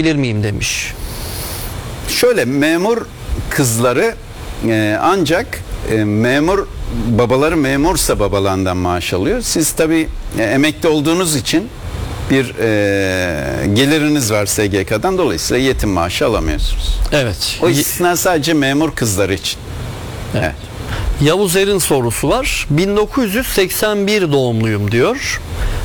bilir miyim demiş. Şöyle, memur kızları ancak memur babaları memursa babalarından maaş alıyor. Siz tabii emekli olduğunuz için bir geliriniz var SGK'dan, dolayısıyla yetim maaşı alamıyorsunuz. Evet. O istisna sadece memur kızları için. Evet. Yavuz Er'in sorusu var. 1981 doğumluyum diyor.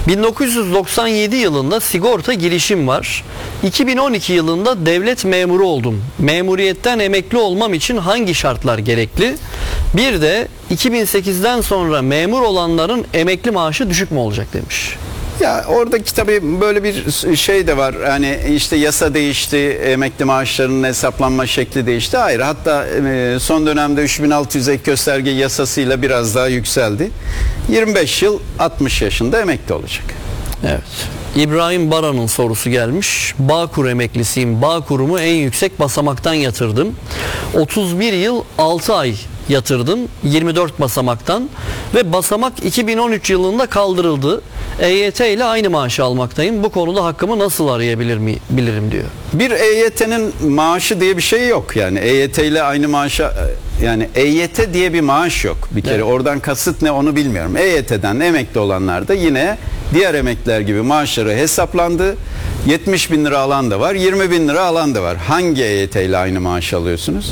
1997 yılında sigorta girişim var. 2012 yılında devlet memuru oldum. Memuriyetten emekli olmam için hangi şartlar gerekli? Bir de 2008'den sonra memur olanların emekli maaşı düşük mü olacak demiş. Ya oradaki tabii böyle bir şey de var. Hani işte yasa değişti, emekli maaşlarının hesaplanma şekli değişti. Hayır, hatta son dönemde 3600 ek gösterge yasasıyla biraz daha yükseldi. 25 yıl 60 yaşında emekli olacak. Evet. İbrahim Baran'ın sorusu gelmiş. Bağkur emeklisiyim. Bağkurumu en yüksek basamaktan yatırdım. 31 yıl 6 ay yatırdım 24 basamaktan ve basamak 2013 yılında kaldırıldı. EYT ile aynı maaşı almaktayım. Bu konuda hakkımı nasıl bilirim diyor. Bir EYT'nin maaşı diye bir şey yok. Yani EYT ile aynı maaşa, yani EYT diye bir maaş yok. Bir kere evet. Oradan kasıt ne onu bilmiyorum. EYT'den emekli olanlar da yine diğer emekliler gibi maaşları hesaplandı. 70 bin lira alan da var, 20 bin lira alan da var. Hangi EYT ile aynı maaş alıyorsunuz?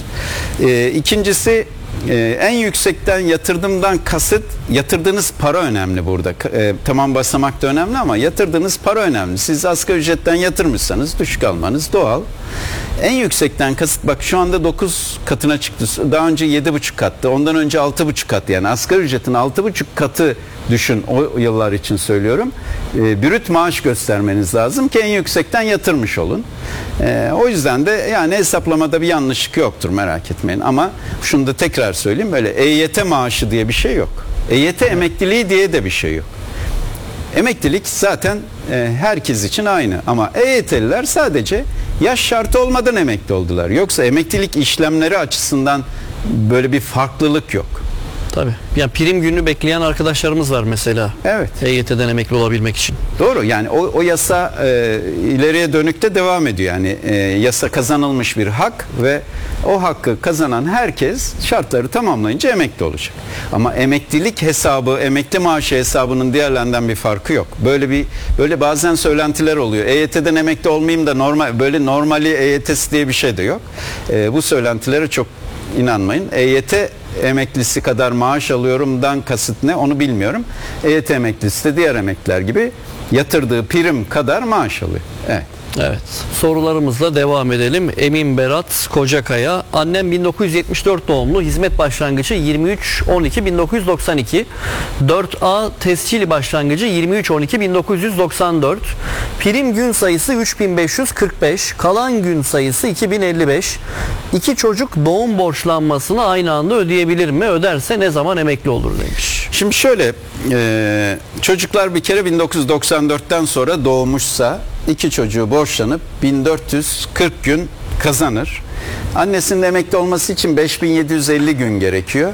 İkincisi, en yüksekten yatırdığımdan kasıt, yatırdığınız para önemli burada. Tamam, basamak da önemli ama yatırdığınız para önemli. Siz asgari ücretten yatırmışsanız düşük almanız doğal. En yüksekten kasıt, bak şu anda 9 katına çıktı. Daha önce 7,5 kattı. Ondan önce 6,5 kat. Yani asgari ücretin 6,5 katı düşün, o yıllar için söylüyorum. Brüt maaş göstermeniz lazım ki en yüksekten yatırmış olun. O yüzden de yani hesaplamada bir yanlışlık yoktur, merak etmeyin. Ama şunu da tekrar söyleyeyim, böyle EYT maaşı diye bir şey yok. EYT emekliliği diye de bir şey yok. Emeklilik zaten herkes için aynı ama EYT'liler sadece yaş şartı olmadan emekli oldular. Yoksa emeklilik işlemleri açısından böyle bir farklılık yok. Tabii. Yani prim günü bekleyen arkadaşlarımız var mesela. Evet. EYT'den emekli olabilmek için. Doğru. Yani o yasa ileriye dönük de devam ediyor. Yani yasa kazanılmış bir hak ve o hakkı kazanan herkes şartları tamamlayınca emekli olacak. Ama emeklilik hesabı, emekli maaşı hesabının diğerlerinden bir farkı yok. Böyle bazen söylentiler oluyor. EYT'den emekli olmayayım da normali EYT'si diye bir şey de yok. Bu söylentilere çok inanmayın. EYT emeklisi kadar maaş alıyorumdan kasıt ne onu bilmiyorum. EYT emeklisi de diğer emekliler gibi yatırdığı prim kadar maaş alıyor. Evet. Evet. Sorularımızla devam edelim. Emin Berat Kocakaya. Annem 1974 doğumlu. Hizmet başlangıcı 23.12.1992. 4A tescil başlangıcı 23.12.1994. Prim gün sayısı 3545. Kalan gün sayısı 2055. İki çocuk doğum borçlanmasını aynı anda ödeyebilir mi? Öderse ne zaman emekli olur demiş. Şimdi şöyle, çocuklar bir kere 1994'ten sonra doğmuşsa iki çocuğu borçlanıp 1440 gün kazanır. Annesinin emekli olması için 5750 gün gerekiyor.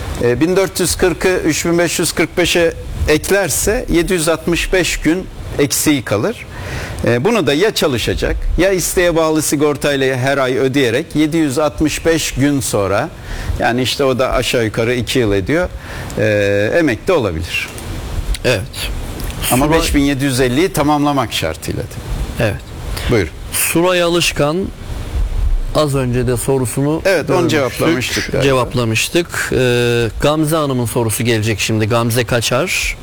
1440'ı 3545'e eklerse 765 gün eksiği kalır. Bunu da ya çalışacak ya isteğe bağlı sigortayla her ay ödeyerek 765 gün sonra, yani işte o da aşağı yukarı 2 yıl ediyor, emekli olabilir. Evet. Ama 5750'yi tamamlamak şartıyla. Evet. Buyur. Suray Alışkan az önce de sorusunu onu cevaplamıştık. Cevaplamıştık. Gamze Hanım'ın sorusu gelecek şimdi. Gamze Kaçar.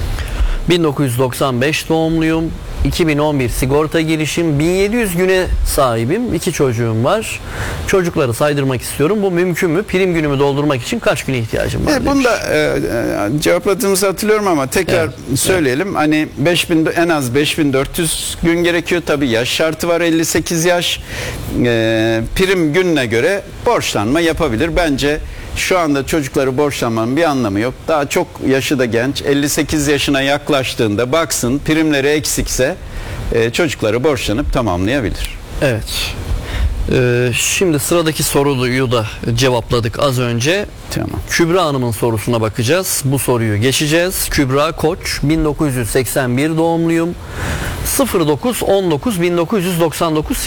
1995 doğumluyum. 2011 sigorta girişim, 1700 güne sahibim, 2 çocuğum var. Çocukları saydırmak istiyorum. Bu mümkün mü? Prim günümü doldurmak için kaç güne ihtiyacım var? Bunu da cevapladığımızı hatırlıyorum ama tekrar söyleyelim. Evet. Hani en az 5400 gün gerekiyor. Tabii yaş şartı var, 58 yaş. Prim gününe göre borçlanma yapabilir. Bence şu anda çocukları borçlanmanın bir anlamı yok. Daha çok yaşı da genç. 58 yaşına yaklaştığında baksın primleri eksikse çocukları borçlanıp tamamlayabilir. Evet. Şimdi sıradaki soruyu da cevapladık az önce. Tamam. Kübra Hanım'ın sorusuna bakacağız. Bu soruyu geçeceğiz. Kübra Koç, 1981 doğumluyum. 09-19-1999